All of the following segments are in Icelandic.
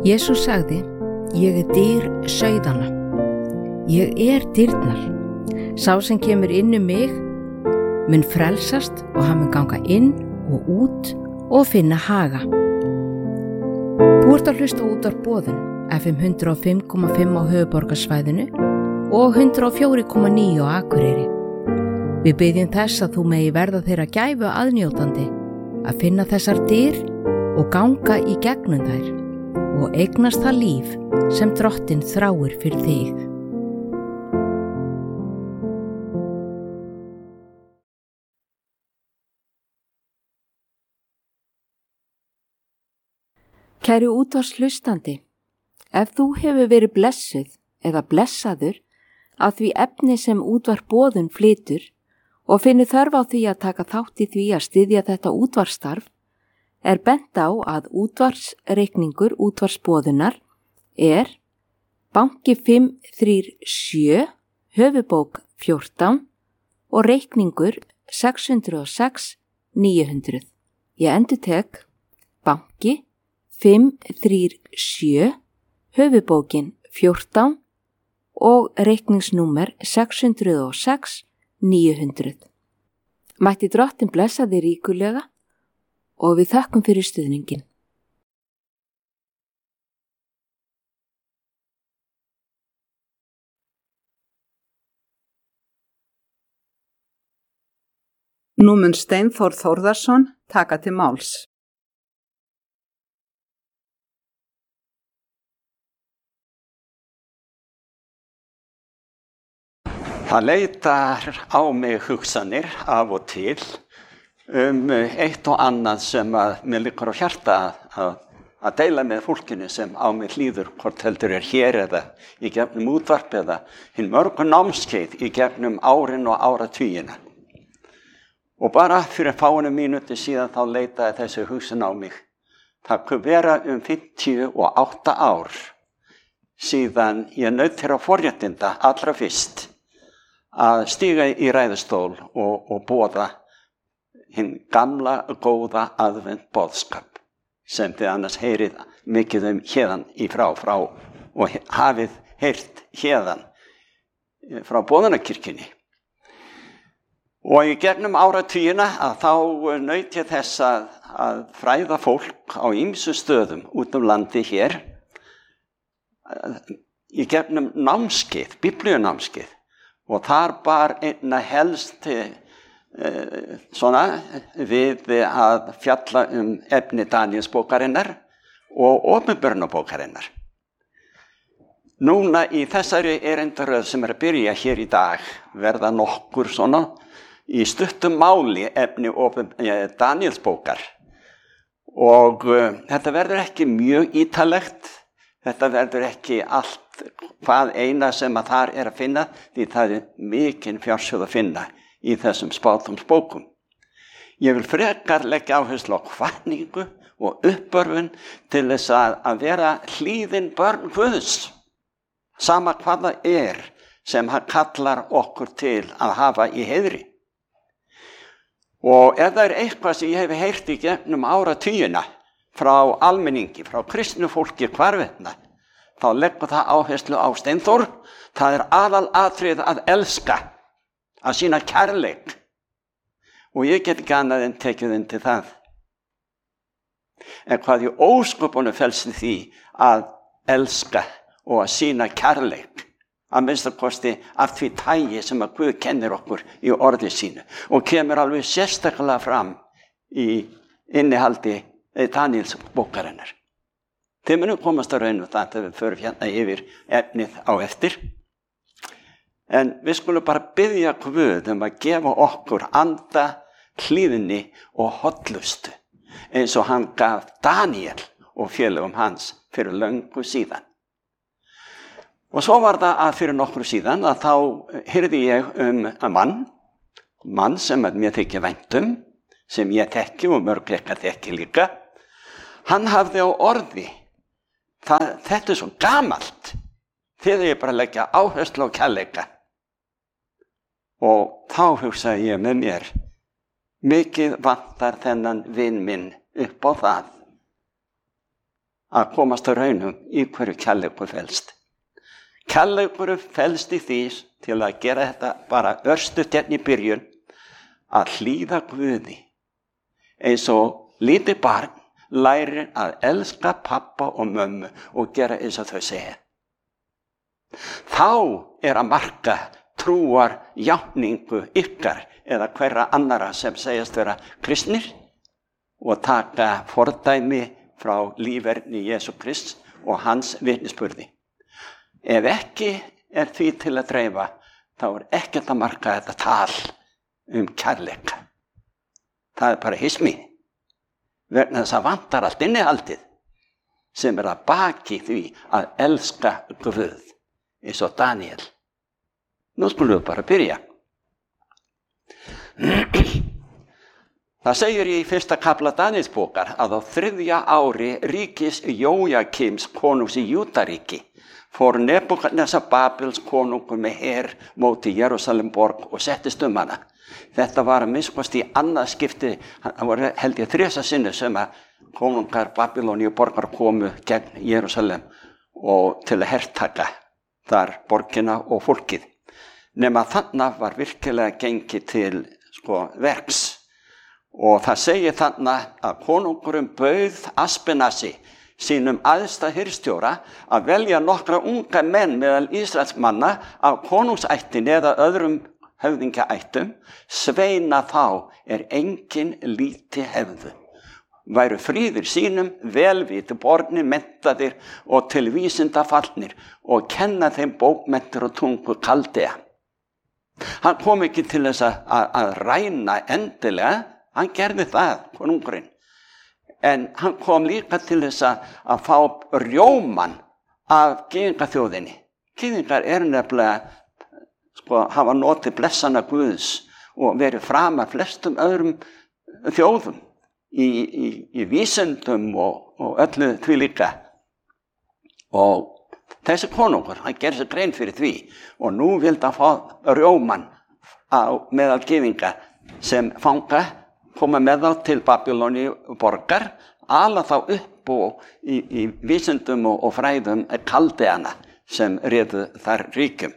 Jesús sagði, ég dyr sauðanna. Ég dyrnar. Sá sem kemur inn mig mun frelsast og hann mun ganga inn og út og finna haga. Þú ert að hlusta útvarp Boðun, FM 105,5 á höfuðborgarsvæðinu og 104,9 á Akureyri. Við biðjum þess að þú megi verða þeirra gæfu aðnjótandi að finna þessar dyr og ganga í gegnum þær og eignast það líf sem Drottinn þráir fyrir þig. Kæri útvarpshlustandi, ef þú hefur verið blessuð eða blessaður af því efni sem útvarp Boðun flytur og finnur þörf á því að taka þátt í því að styðja þetta útvarpsstarf, er bent á að útvarpsreikningur útvarps Boðunar er banki 537 höfuðbók 14 og reikningur 606 900. Ég endurtek banki 537 höfuðbókin 14 og reikningsnúmer 606 900. Mætti Drottinn blessa þig ríkulega og við þökkum fyrir stuðningin. Nú mun Steinþór Þórðarson taka til máls. Það leitar á mig hugsanir af og til eitt og annað sem mér liggur á hjarta að deila með fólkinu sem á mig hlýður, hvort heldur hér eða í gegnum útvarp eða hinn mörgu námskeið í gegnum árin og áratugina. Og bara fyrir fáeinum mínútur síðan þá leitaði þessi hugsun á mig. Það kunne vera 58 ár síðan ég naut þeirra forréttinda allra fyrst að stíga í ræðustól og boða hinn gamla góða aðvent boðskap sem þið annars heyrið mikið héðan í frá og hafið heyrt héðan frá Boðunarkirkjunni. Og í gegnum áratugina að þá naut ég þess að fræða fólk á ýmsu stöðum út landi hér í gegnum námskeið, biblíunámskeið. Og þar bar einna helst við að fjalla efni Daníelsbókarinnar og Opinberunarbókarinnar. Núna í þessari erindaröð sem að byrja hér í dag verða nokkur í stuttum máli efni Daníelsbókar. Og þetta verður ekki mjög ítarlegt, þetta verður ekki allt hvað eina sem að þar að finna, því það mikinn fjársjóð að finna í þessum spádómsbókum. Ég vil frekar leggja áherslu á hvatningu og uppörfun til þess að vera hlýðin börn Guðs, sama hvað það sem hann kallar okkur til að hafa í heiðri. Og ef það eitthvað sem ég hef heyrt í gegnum áratugina frá almenningi, frá kristnu fólki hvarvetna, þá leggur það áherslu á Steinþór. Það aðalatriði að elska, að sýna kærleik. Og ég get ekki annað en tekið undir það. En hvað í ósköpunum felst í því að elska og að sýna kærleik, að minnsta kosti af því tagi sem að Guð kennir okkur í orði sínu og kemur alveg sérstaklega fram í innihaldi Daníelsbókarinnar. Þið munum komast að raun það að við förum hérna yfir efnið á eftir. En við skulum bara biðja Guð að gefa okkur anda, hlýðni og hollustu eins og hann gaf Daníel og félögum hans fyrir löngu síðan. Og svo var það að fyrir nokkru síðan að þá heyrði ég mann sem mér þykir vænt sem ég þekki og mörg þekki líka. Hann hafði á orði, þetta svo gamalt, þegar ég bara leggja áherslu á kærleika. Og þá hugsaði ég með mér, mikið vantar þennan vin minn upp á það að komast að raunum í hverju kærleikur felst. Kærleikur felst í því til að gera þetta bara örstutt í byrjun, að hlýða Guði eins og lítið barn lærir að elska pappa og mömmu og gera eins og þau segja. Þá að marka trúar játningu ykkar eða hverra annara sem segjast vera kristnir og taka fordæmi frá lífverðni Jesú Krist og hans vitnisburði. Ef ekki því til að dreifa, þá ekkert að marka þetta tal kærleika. Það bara hismi. Vegna þess að vantar allt innihaldið sem að baki því að elska Guð, eins og Daniel. Nú skulum við bara byrja. Það segir í 1. kafla Danielsbókar að á 3. ári ríkis Jójakims konungs í Júdaríki fór Nebúkadnesar Babels konungur með her móti Jerúsalemborg og settist hana. Þetta var að minnst í annað skipti, það var held ég 3. sinni sem að konungar Babylóníu borgar komu gegn Jerúsalem og til að hertaka þar borgina og fólkið. Nema þannig var virkilega gengið til verks. Og það segir þannig að konungurinn bauð Aspenasi, sínum æðsta hirðstjóra, að velja nokkra unga menn meðal Ísraelsmanna af konungsættin eða öðrum höfðingjaættum, sveina þá engin líti hefðu. Væru fríðir sínum, velviti bornir, menntaðir og til vísinda fallnir og kenna þeim bókmenntir og tungu Kaldea. Hann kom ekki til þess að ræna endilega, hann gerði það, konungurinn. En hann kom líka til þess að fá rjóman af gyðingaþjóðinni. Gyðingar nefnilega, hafa notið blessana Guðs og verið framar flestum öðrum þjóðum í vísindum og öllu því líka. Og þessi konungur, hann gerði sér grein fyrir því og nú vildi hann fá rjóman meðal gyðinga sem fanga, koma með þá til Babylóníu borgar, ala þá upp og í vísindum og fræðum Kaldeana sem réðu þar ríkjum.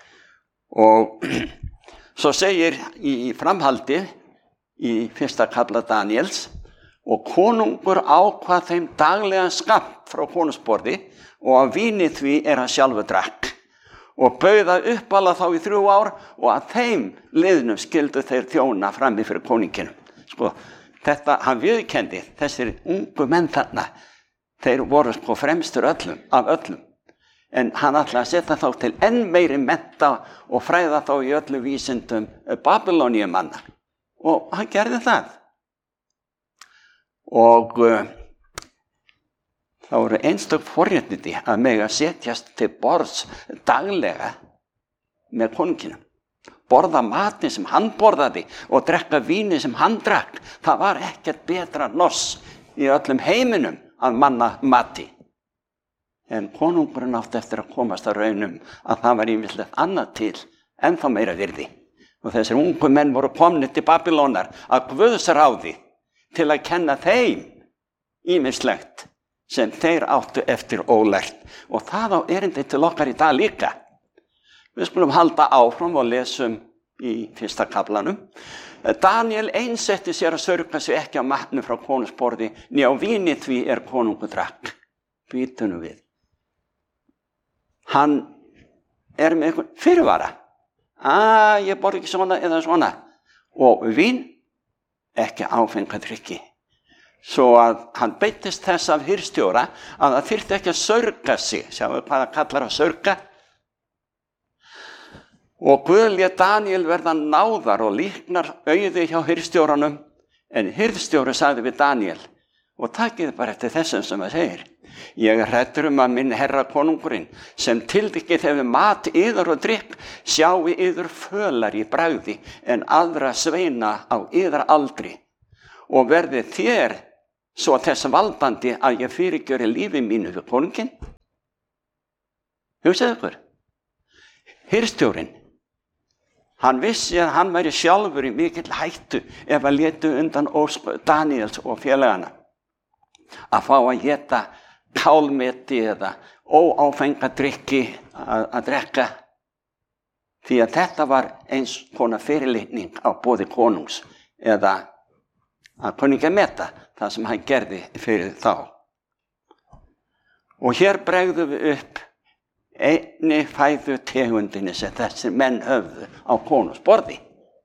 Og svo segir í framhaldi í 1. kafla Daniels, og konungur ákvað þeim daglegan skammt frá konungsborði og af víni því hann sjálfur drakk og bauða uppala þá í 3 ár og að þeim liðnum skildu þeir þjóna frammi fyrir konunginum. Þetta hann viðurkenndi, þessir ungu menn þarna, þeir voru fremstur af öllum. En hann ætlaði að setja þá til enn meiri mennta og fræða þá í öllu vísindum Babylóníumanna. Og hann gerði það. Og þá voru einstök forréttindi að mega setjast til borðs daglega með konunginum. Borða matinn sem hann borðaði og drekka víni sem hann drakk. Það var ekkert betra noss í öllum heiminum að manna mati. En konungurinn átti eftir að komast að raunum að það var ýmislegt annað til ennþá meira virði. Og þessir ungu menn voru komnir til Babylónar að Guðs ráði til að kenna þeim ýmislegt sem þeir áttu eftir ólært. Og það á erindi til okkar í dag líka. Við skulum halda áfram og lesum í 1. kaflanum. Daniel einsetti sér að sörga sig ekki á matnum frá konungsborði, né á víni því konungur drakk. Bíddu nú við. Hann með einhvern fyrirvara. Ég borði ekki svona eða svona. Og vín, ekki áfengadrykki. Svo að hann beittist þess af hirðstjóra að það þyrfti ekki að sörga sig. Sjáu hvað það kallar að sörga. Og Guð lét Daniel verða náðar og líknar auði hjá hirðstjóranum, en hirðstjóri sagði við Daniel, og takið bara eftir þessum sem það segir, ég hræddur að minn herra konungurinn, sem tildykið hefur mat yður og drykk, sjái yður fölar í bragði, en aðra sveina á yðar aldri, og verði þér svo þess valdandi að ég fyrirgjöri lífi mínu við konunginn. Hugsaðu ykkur, hirðstjórinn, hann vissi að hann væri sjálfur í mikill hættu ef að létu undan ósk Daniels og félagana að fá að éta kálmeti eða óáfenga drykki að drekka, því að þetta var eins konar fyrirlitning á boði konungs eða að kunningi meta það sem hann gerði fyrir þá. Og hér bregðum við upp einni fæðu tegundinni sem þessir menn höfðu á konungsborði.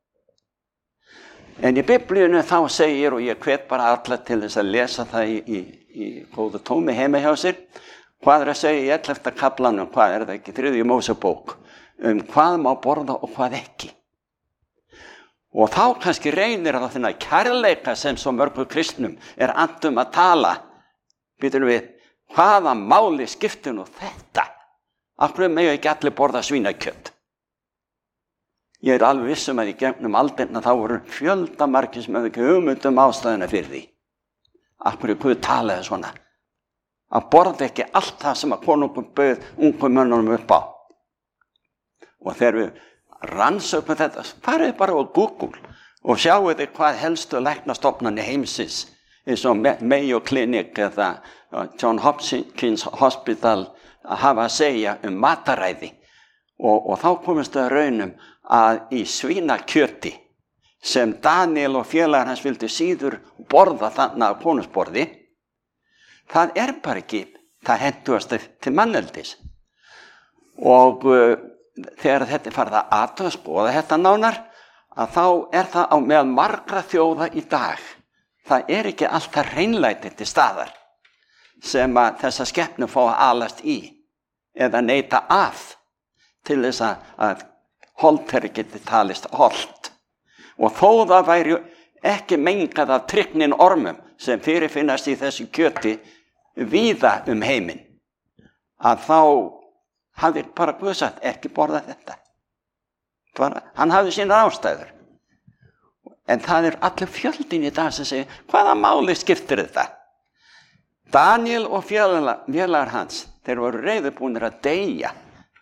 En í Biblíunni þá segir, og ég hvet bara alla til þess að lesa það í góðu tómi heima hjá sér, hvað að segja í 11. kaflanum, hvað það ekki, 3. Mósebók, hvað má borða og hvað ekki. Og þá kannski reynir á þennan kærleika sem svo mörgu kristnum andum að tala. Býtum við, hvaða máli skiptir nú þetta? Af hverju mega ekki allir borða svínakjöt? Ég alveg vissum að í gegnum aldirna þá voru fjöldamargir sem hefði ekki hugmynd ástæðuna fyrir því. Af hverju Guð talaði svona? Að borða ekki allt það sem að konungur bauð ungum mönnunum upp á. Og þegar við rannsökum þetta, farið bara á Google og sjáu þið hvað helstu læknastofnanir heimsins, eins og Mayo Clinic eða John Hopkins Hospital hafa að segja mataræði. Og þá komist það raunum að í svínakjöti sem Daniel og félagar hans vildu síður borða þarna á konungsborði, það bara ekki það hentugast til manneldis. Og þegar þetta farið að athuga skoða þetta nánar, að þá það á meðal margra þjóða í dag. Það ekki allt það hreinlæti til staðar sem að þessa skepnur fá að alast í eða neita af til þess að holteri geti talist holt. Og þó það væri ekki mengað af tryggnin ormum sem fyrirfinnast í þessu kjöti víða heiminn, að þá hafði bara Guð sagt, ekki borða þetta. Hann hafði sínar ástæður. En það allir fjöldin í dag sem segir, hvaða máli skiptir þetta? Daniel og félagar hans, þeir voru reiðubúnir að deyja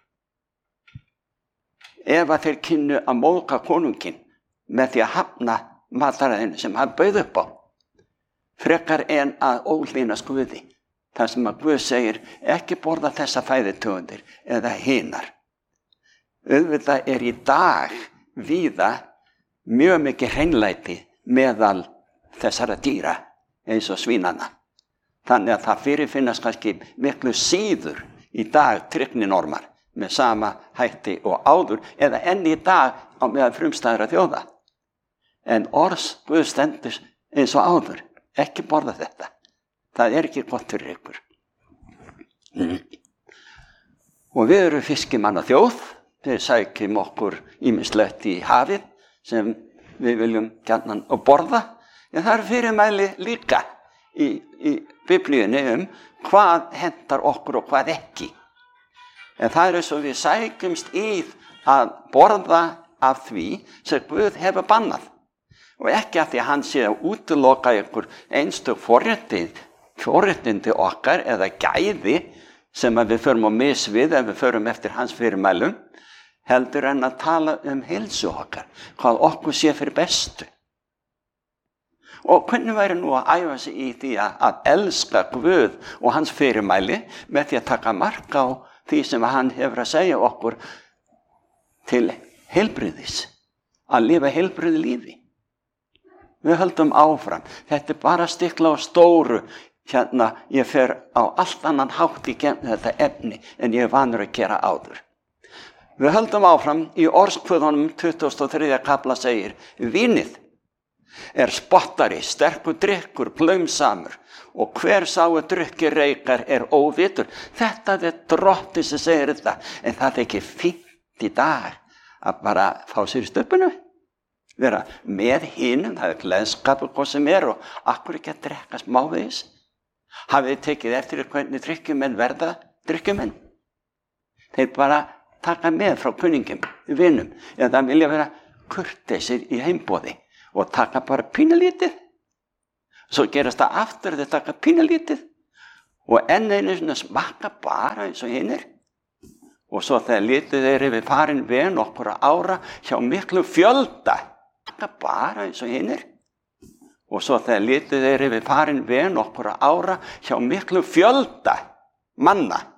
ef að þeir kynnu að móðga konunginn með því að hafna mataræðinu sem hann bauð upp á, frekar en að ólínast Guði. Það sem að Guð segir, ekki borða þessa fæðutegundir eða hinar. Auðvitað í dag víða mjög mikið hreinlæti meðal þessara dýra eins og svínana. Þannig að það fyrirfinnast kannski miklu síður í dag tryggninormar með sama hætti og áður eða enn í dag á meðal frumstæðra þjóða. En orðs Guð stendur eins og áður, ekki borða þetta. Það ekki gott fyrir ykkur. Og við erum fiskimanna þjóð, við sækjum okkur ýmislegt í hafið sem við viljum gjarnan að borða. En það fyrirmæli líka í Biblíunni hvað hentar okkur og hvað ekki. En það svo við sækjumst í að borða af því sem Guð hefur bannað. Og ekki að því að hann sé að útiloka ykkur einstök forréttindi okkar eða gæði sem að við förum á mis við ef við förum eftir hans fyrirmælum, heldur en að tala heilsu okkar, hvað okkur sé fyrir bestu. Og hvernig væri nú að æfa sig í því að elska Guð og hans fyrirmæli með því að taka mark á því sem hann hefur að segja okkur til heilbrigðis, að lifa heilbrigðu lífi. Við höldum áfram. Þetta bara stikla á stóru. Hérna, ég fer á allt annan hátt í þetta efni en ég vanur að gera áður. Við höldum áfram í Orðskvöðunum 23. kafla segir, vínið spottari, sterkur drykkur, blaumsamur og hver sáu drykki reykar óvitur. Þetta drottinn sem segir þetta, en það ekki fínt í dag að bara fá sér í stöpunu. Vera með hinum, það gleðskapur hvað sem og akkur ekki að drekka smávegis. Hafið þið tekið eftir hvernig drykkjumenn verða drykkjumenn? Þeir bara taka með frá kunningum, vinum, en það vilja vera kurteisir í heimboði og taka bara pínulítið. Svo gerast það aftur þeir taka pínulítið og enn einu smakka bara eins og hinir. Og svo þegar lítið þeir yfir farin við nokkura ára hjá miklu fjölda, smakka bara eins og hinir. Og svo þegar litið yfir farin veg nokkura ára hjá miklu fjölda manna